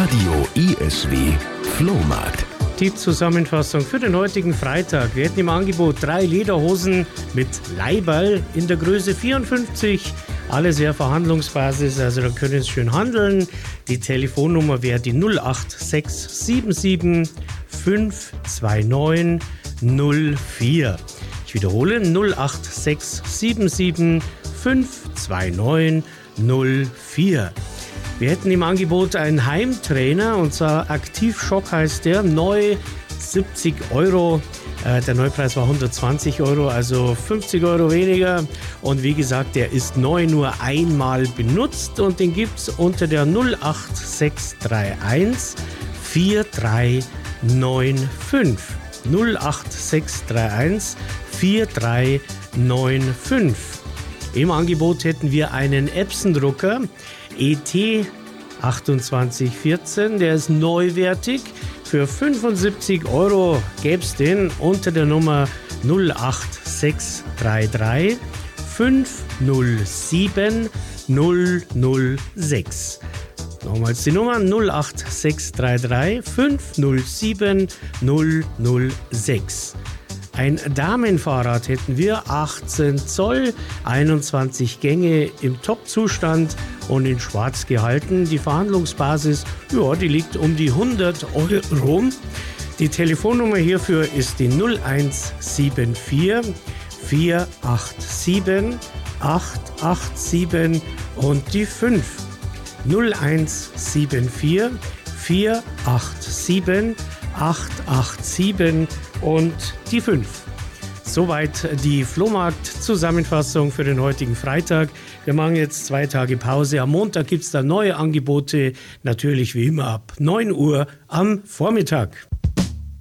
Radio ISW Flohmarkt. Die Zusammenfassung für den heutigen Freitag. Wir hätten im Angebot 3 Lederhosen mit Leiberl in der Größe 54. Alles sehr Verhandlungsbasis, also da können Sie schön handeln. Die Telefonnummer wäre die 08677 529 04. Ich wiederhole 08677 529 04. Wir hätten im Angebot einen Heimtrainer, und zwar Aktivschock heißt der, neu 70 €. Der Neupreis war 120 €, also 50 € weniger. Und wie gesagt, der ist neu nur einmal benutzt und den gibt es unter der 08631 4395. 08631 4395. Im Angebot hätten wir einen Epson-Drucker ET 2814, der ist neuwertig. Für 75 € gäbe es den unter der Nummer 08633 507 006. Nochmals die Nummer 08633 507 006. Ein Damenfahrrad hätten wir, 18 Zoll, 21 Gänge im Top-Zustand und in schwarz gehalten. Die Verhandlungsbasis, ja, die liegt um die 100 €. Die Telefonnummer hierfür ist die 0174 487 887 und die 5. 0174 487 887 und die 5. Soweit die Flohmarkt-Zusammenfassung für den heutigen Freitag. Wir machen jetzt 2 Tage Pause. Am Montag gibt es dann neue Angebote, natürlich wie immer ab 9 Uhr am Vormittag.